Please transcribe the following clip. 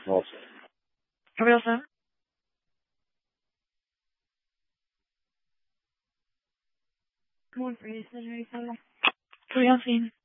Nossa. Everybody else done? Come on, Freeze. What are you seen?